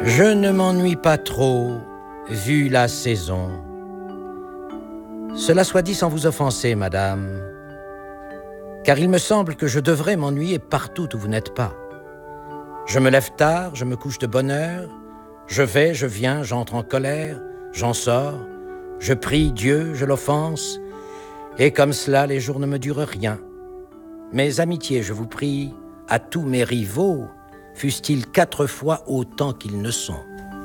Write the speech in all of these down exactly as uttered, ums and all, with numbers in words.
Je ne m'ennuie pas trop, vu la saison. Cela soit dit sans vous offenser, madame, car il me semble que je devrais m'ennuyer partout où vous n'êtes pas. Je me lève tard, je me couche de bonne heure, je vais, je viens, j'entre en colère, j'en sors, je prie Dieu, je l'offense, et comme cela, les jours ne me durent rien. Mes amitiés, je vous prie, à tous mes rivaux, fussent-ils quatre fois autant qu'ils ne sont.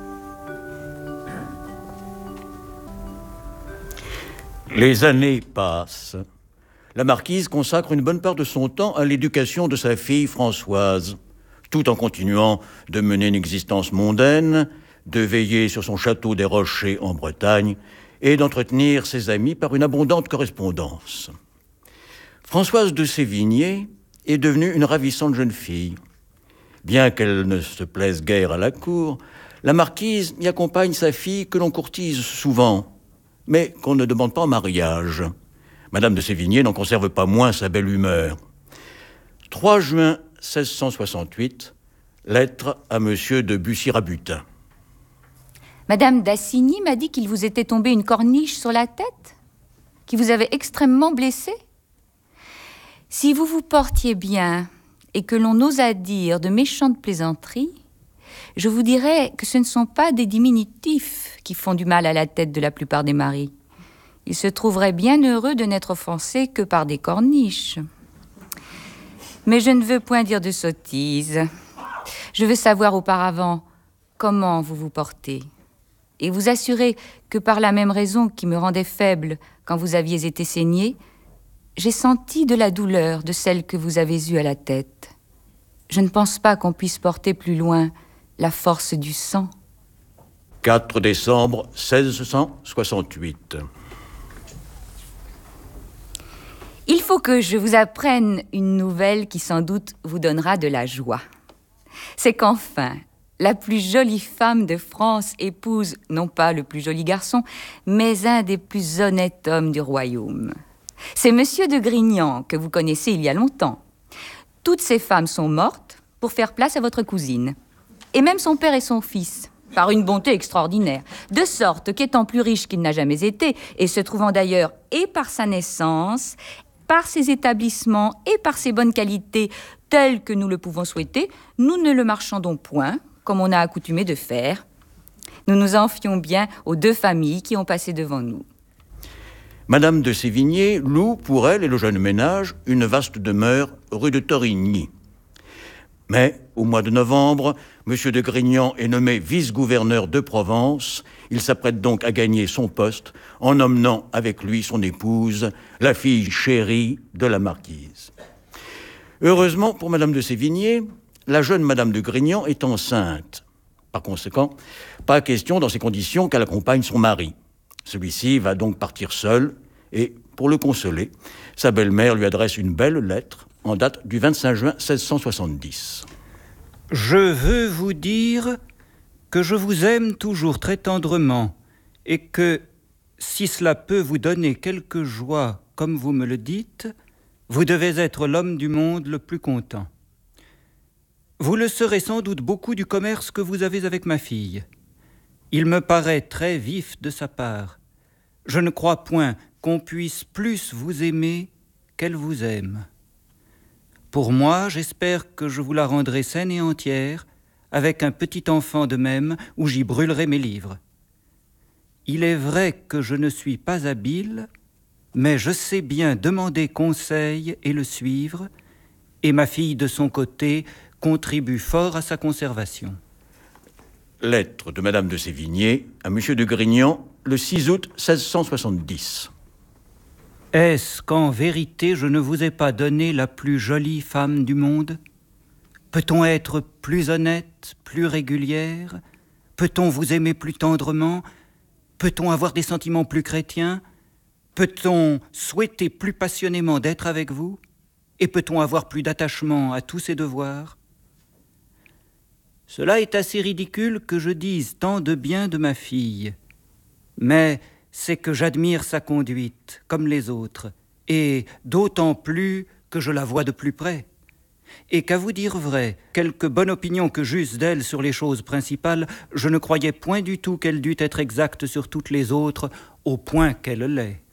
Les années passent. La marquise consacre une bonne part de son temps à l'éducation de sa fille Françoise, tout en continuant de mener une existence mondaine, de veiller sur son château des Rochers en Bretagne et d'entretenir ses amis par une abondante correspondance. Françoise de Sévigné est devenue une ravissante jeune fille. Bien qu'elle ne se plaise guère à la cour, la marquise y accompagne sa fille que l'on courtise souvent, mais qu'on ne demande pas en mariage. Madame de Sévigné n'en conserve pas moins sa belle humeur. trois juin seize cent soixante-huit, lettre à monsieur de Bussy-Rabutin. Madame d'Assigny m'a dit qu'il vous était tombé une corniche sur la tête, qui vous avait extrêmement blessé. Si vous vous portiez bien et que l'on osât dire de méchantes plaisanteries, je vous dirais que ce ne sont pas des diminutifs qui font du mal à la tête de la plupart des maris. Ils se trouveraient bien heureux de n'être offensés que par des corniches. Mais je ne veux point dire de sottises. Je veux savoir auparavant comment vous vous portez et vous assurer que par la même raison qui me rendait faible quand vous aviez été saigné, j'ai senti de la douleur de celle que vous avez eue à la tête. Je ne pense pas qu'on puisse porter plus loin la force du sang. quatre décembre seize cent soixante-huit. Il faut que je vous apprenne une nouvelle qui sans doute vous donnera de la joie. C'est qu'enfin, la plus jolie femme de France épouse non pas le plus joli garçon, mais un des plus honnêtes hommes du royaume. C'est Monsieur de Grignan, que vous connaissez il y a longtemps. Toutes ces femmes sont mortes pour faire place à votre cousine. Et même son père et son fils, par une bonté extraordinaire. De sorte qu'étant plus riche qu'il n'a jamais été, et se trouvant d'ailleurs et par sa naissance, par ses établissements et par ses bonnes qualités telles que nous le pouvons souhaiter, nous ne le marchandons point, comme on a accoutumé de faire. Nous nous en fions bien aux deux familles qui ont passé devant nous. Madame de Sévigné loue pour elle et le jeune ménage une vaste demeure rue de Torigny. Mais, au mois de novembre, Monsieur de Grignan est nommé vice-gouverneur de Provence. Il s'apprête donc à gagner son poste en emmenant avec lui son épouse, la fille chérie de la marquise. Heureusement pour Madame de Sévigné, la jeune Madame de Grignan est enceinte. Par conséquent, pas question dans ces conditions qu'elle accompagne son mari. Celui-ci va donc partir seul et, pour le consoler, sa belle-mère lui adresse une belle lettre en date du vingt-cinq juin seize cent soixante-dix. Je veux vous dire que je vous aime toujours très tendrement et que, si cela peut vous donner quelque joie, comme vous me le dites, vous devez être l'homme du monde le plus content. Vous le serez sans doute beaucoup du commerce que vous avez avec ma fille. Il me paraît très vif de sa part. Je ne crois point qu'on puisse plus vous aimer qu'elle vous aime. Pour moi, j'espère que je vous la rendrai saine et entière, avec un petit enfant de même, où j'y brûlerai mes livres. Il est vrai que je ne suis pas habile, mais je sais bien demander conseil et le suivre, et ma fille, de son côté, contribue fort à sa conservation. Lettre de Madame de Sévigné à Monsieur de Grignan, le six août seize cent soixante-dix. Est-ce qu'en vérité je ne vous ai pas donné la plus jolie femme du monde? Peut-on être plus honnête, plus régulière? Peut-on vous aimer plus tendrement? Peut-on avoir des sentiments plus chrétiens? Peut-on souhaiter plus passionnément d'être avec vous? Et peut-on avoir plus d'attachement à tous ses devoirs? Cela est assez ridicule que je dise tant de bien de ma fille, mais c'est que j'admire sa conduite, comme les autres, et d'autant plus que je la vois de plus près. et qu'à vous dire vrai, quelque bonne opinion que j'eusse d'elle sur les choses principales, je ne croyais point du tout qu'elle dût être exacte sur toutes les autres, au point qu'elle l'est.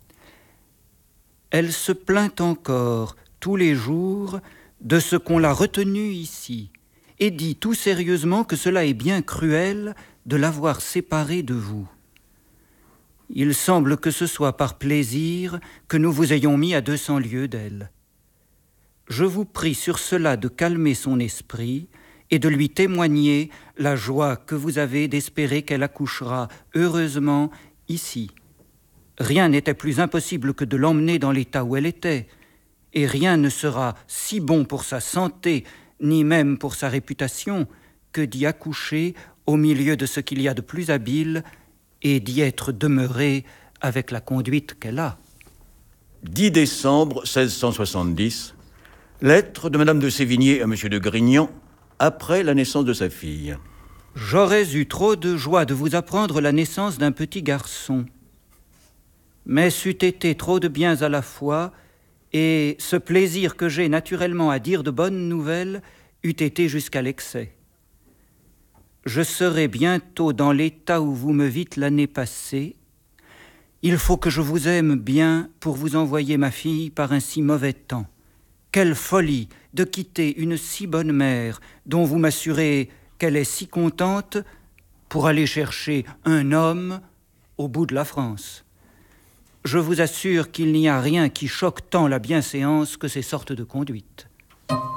Elle se plaint encore, tous les jours, de ce qu'on l'a retenue ici, et dit tout sérieusement que cela est bien cruel de l'avoir séparée de vous. Il semble que ce soit par plaisir que nous vous ayons mis à deux cents lieues d'elle. Je vous prie sur cela de calmer son esprit et de lui témoigner la joie que vous avez d'espérer qu'elle accouchera heureusement ici. Rien n'était plus impossible que de l'emmener dans l'état où elle était, et rien ne sera si bon pour sa santé, ni même pour sa réputation, que d'y accoucher au milieu de ce qu'il y a de plus habile et d'y être demeurée avec la conduite qu'elle a. dix décembre seize cent soixante-dix, lettre de Madame de Sévigné à Monsieur de Grignan, après la naissance de sa fille. J'aurais eu trop de joie de vous apprendre la naissance d'un petit garçon. Mais c'eût été trop de biens à la fois, et ce plaisir que j'ai naturellement à dire de bonnes nouvelles eût été jusqu'à l'excès. Je serai bientôt dans l'état où vous me vîtes l'année passée. Il faut que je vous aime bien pour vous envoyer ma fille par un si mauvais temps. Quelle folie de quitter une si bonne mère, dont vous m'assurez qu'elle est si contente, pour aller chercher un homme au bout de la France. Je vous assure qu'il n'y a rien qui choque tant la bienséance que ces sortes de conduites.